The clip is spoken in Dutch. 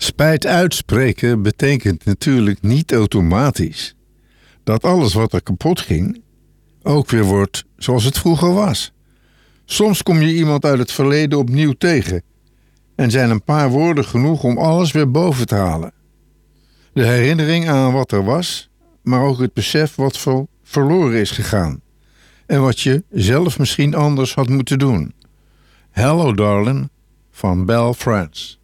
Spijt uitspreken betekent natuurlijk niet automatisch dat alles wat er kapot ging ook weer wordt zoals het vroeger was. Soms kom je iemand uit het verleden opnieuw tegen en zijn een paar woorden genoeg om alles weer boven te halen. De herinnering aan wat er was, maar ook het besef wat verloren is gegaan en wat je zelf misschien anders had moeten doen. Hello Darling van Belle France.